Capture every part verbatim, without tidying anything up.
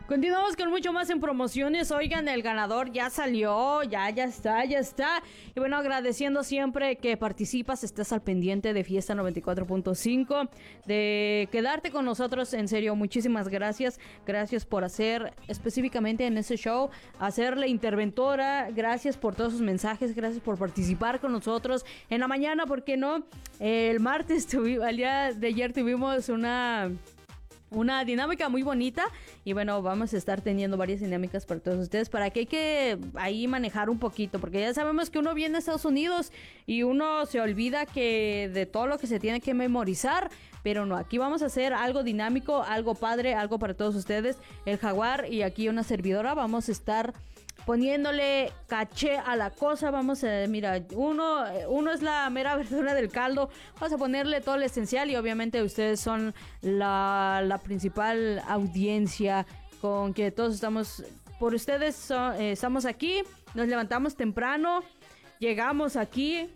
Continuamos con mucho más en promociones. Oigan, el ganador ya salió, ya, ya está, ya está. Y bueno, agradeciendo siempre que participas, estés al pendiente de Fiesta noventa y cuatro punto cinco, de quedarte con nosotros. En serio, muchísimas gracias. Gracias por hacer, específicamente en ese show, hacerle interventora. Gracias por todos sus mensajes, gracias por participar con nosotros. En la mañana, ¿por qué no? El martes, tuvi- al día de ayer tuvimos una... Una dinámica muy bonita y bueno, vamos a estar teniendo varias dinámicas para todos ustedes para que hay que ahí manejar un poquito, porque ya sabemos que uno viene a Estados Unidos y uno se olvida que de todo lo que se tiene que memorizar, pero no, aquí vamos a hacer algo dinámico, algo padre, algo para todos ustedes. El Jaguar y aquí una servidora vamos a estar poniéndole caché a la cosa. Vamos a, mira, uno, uno es la mera verdura del caldo. Vamos a ponerle todo lo esencial y obviamente ustedes son la, la principal audiencia con que todos estamos, por ustedes so, eh, estamos aquí, nos levantamos temprano, llegamos aquí,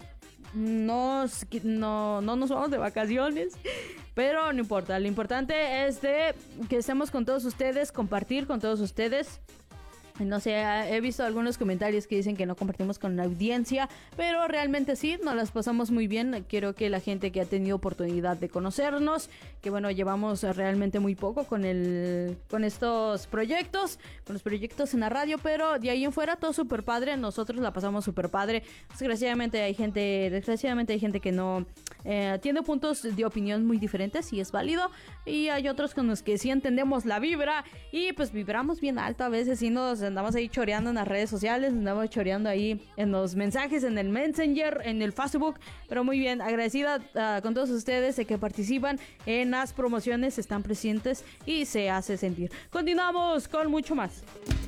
nos, no, no nos vamos de vacaciones, pero no importa, lo importante es de que estemos con todos ustedes, compartir con todos ustedes. No sé, he visto algunos comentarios que dicen que no compartimos con la audiencia, pero realmente sí, nos las pasamos muy bien. Quiero que la gente que ha tenido oportunidad de conocernos, que bueno, llevamos realmente muy poco con el, con estos proyectos, con los proyectos en la radio, pero de ahí en fuera todo súper padre, nosotros la pasamos súper padre. Desgraciadamente hay gente, desgraciadamente hay gente que no eh, tiene puntos de opinión muy diferentes y es válido, y hay otros con los que sí entendemos la vibra y pues vibramos bien alto a veces y nos andamos ahí choreando en las redes sociales, andamos choreando ahí en los mensajes, en el Messenger, en el Facebook, pero muy bien, agradecida uh, con todos ustedes de que participan en las promociones, están presentes y se hace sentir. Continuamos con mucho más.